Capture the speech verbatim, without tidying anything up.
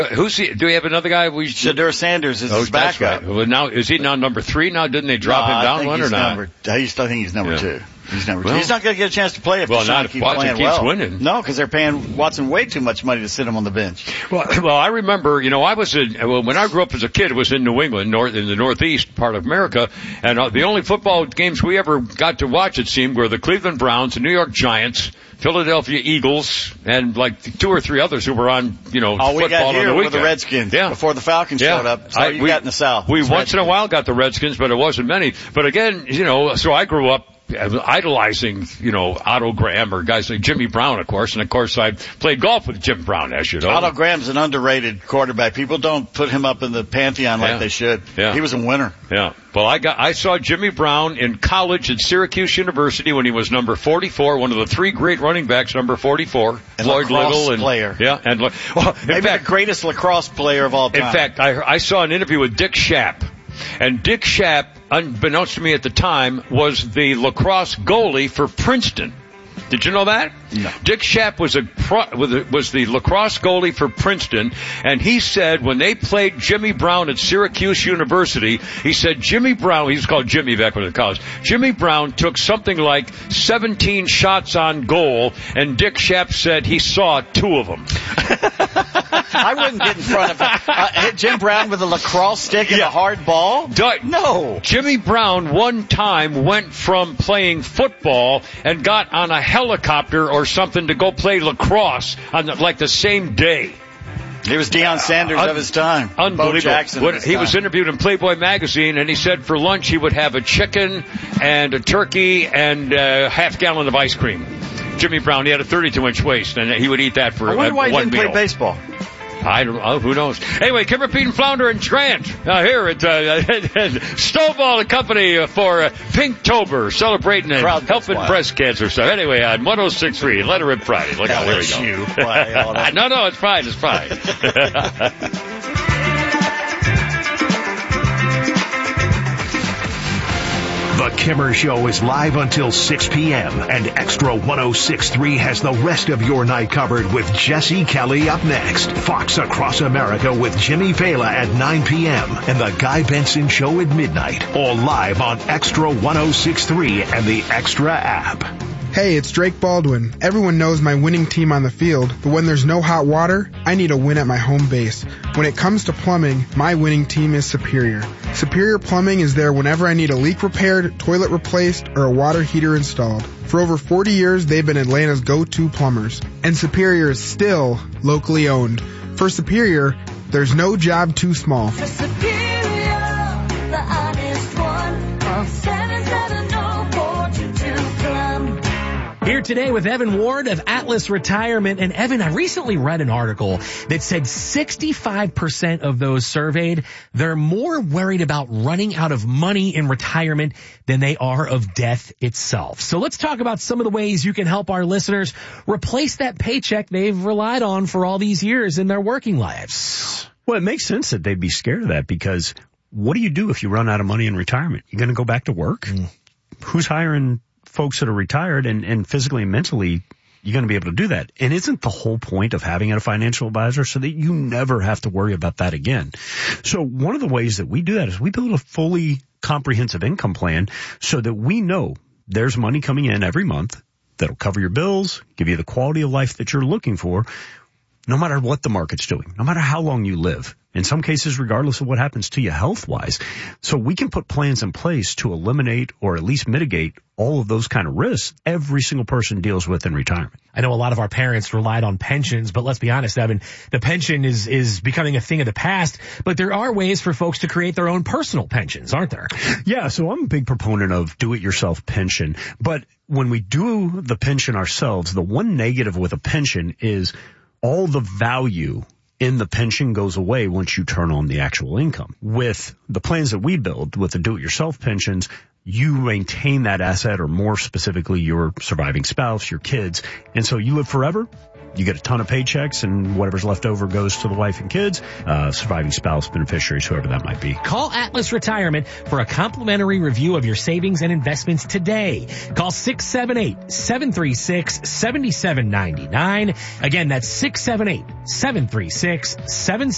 Who's he? Do we have another guy? We Shedeur Sanders is oh, his backup. Right. Well, now is he now number three? Now didn't they drop no, him down I think one he's or not? Number, I still think he's number yeah. two. He's number well, two. He's not going to get a chance to play if well, Deshaun not if keeps Watson playing keeps well. winning. No, because they're paying Watson way too much money to sit him on the bench. Well, well, I remember, you know, I was in well, when I grew up as a kid. It was in New England, north in the northeast part of America, and uh, the only football games we ever got to watch, it seemed, were the Cleveland Browns, the New York Giants, Philadelphia Eagles, and like two or three others who were on, you know, All we football got on here the were weekend. the Redskins yeah. before the Falcons yeah. showed up. So I, you we, got in the South. We it's once Redskins. in a while got the Redskins, but it wasn't many. But again, you know, so I grew up idolizing, you know, Otto Graham or guys like Jimmy Brown, of course, and of course I played golf with Jim Brown, as you know. Otto Graham's an underrated quarterback. People don't put him up in the pantheon like yeah. they should. Yeah. He was a winner. Yeah. Well, I got, I saw Jimmy Brown in college at Syracuse University when he was number forty-four, one of the three great running backs, number forty-four. And Floyd lacrosse Little and, player. Yeah, and, well, in maybe fact, the greatest lacrosse player of all time. In fact, I, I saw an interview with Dick Schaap. And Dick Schaap, unbeknownst to me at the time, was the lacrosse goalie for Princeton. Did you know that? No. Dick Schaap was a pro, was the lacrosse goalie for Princeton, and he said when they played Jimmy Brown at Syracuse University, he said Jimmy Brown, he was called Jimmy back when he was in college, Jimmy Brown took something like seventeen shots on goal, and Dick Schaap said he saw two of them. I wouldn't get in front of him. Uh, hit Jim Brown with a lacrosse stick and yeah. a hard ball? Du- no. Jimmy Brown one time went from playing football and got on a helicopter or something to go play lacrosse on the, like the same day. He was Deion Sanders Un- of his time. Unbelievable. Bo Jackson What, of his he time. was interviewed in Playboy magazine, and he said for lunch he would have a chicken and a turkey and a half gallon of ice cream. Jimmy Brown, he had a thirty-two inch waist, and he would eat that for I wonder uh, why he one didn't meal. play baseball. I don't know. Who knows? Anyway, Kimber, Pete, and Flounder and Grant uh, here at uh, Stovall and Company for uh, Pinktober, celebrating and Crowd helping wild. breast cancer stuff. Anyway, on one oh six point three, Let Her Rip Friday. Look out, here we go. You. Why, all that. no, no, it's fine. It's fine. The Kimmer Show is live until six p.m. and Extra one oh six point three has the rest of your night covered with Jesse Kelly up next. Fox Across America with Jimmy Fela at nine p.m. and The Guy Benson Show at midnight. All live on Extra one oh six point three and the Extra app. Hey, it's Drake Baldwin. Everyone knows my winning team on the field, but when there's no hot water, I need a win at my home base. When it comes to plumbing, my winning team is Superior. Superior Plumbing is there whenever I need a leak repaired, toilet replaced, or a water heater installed. For over forty years, they've been Atlanta's go-to plumbers. And Superior is still locally owned. For Superior, there's no job too small. For Superior, the honest one, call seven seven zero four two two plum. Here today with Evan Ward of Atlas Retirement. And Evan, I recently read an article that said sixty-five percent of those surveyed, they're more worried about running out of money in retirement than they are of death itself. So let's talk about some of the ways you can help our listeners replace that paycheck they've relied on for all these years in their working lives. Well, it makes sense that they'd be scared of that because what do you do if you run out of money in retirement? You're going to go back to work? Mm. Who's hiring folks that are retired and, and physically and mentally you're going to be able to do that? And isn't the whole point of having a financial advisor so that you never have to worry about that again? So one of the ways that we do that is we build a fully comprehensive income plan so that we know there's money coming in every month that'll cover your bills, give you the quality of life that you're looking for, no matter what the market's doing, no matter how long you live. In some cases, regardless of what happens to you health-wise. So we can put plans in place to eliminate or at least mitigate all of those kind of risks every single person deals with in retirement. I know a lot of our parents relied on pensions, but let's be honest, Evan, the pension is, is becoming a thing of the past, but there are ways for folks to create their own personal pensions, aren't there? Yeah, so I'm a big proponent of do-it-yourself pension, but when we do the pension ourselves, the one negative with a pension is all the value in the pension goes away once you turn on the actual income. With the plans that we build, with the do-it-yourself pensions, you maintain that asset, or more specifically, your surviving spouse, your kids. And so you live forever. You get a ton of paychecks, and whatever's left over goes to the wife and kids, uh, surviving spouse, beneficiaries, whoever that might be. Call Atlas Retirement for a complimentary review of your savings and investments today. Call six seven eight, seven three six, seven seven nine nine. Again, that's six seven eight, seven three six, seven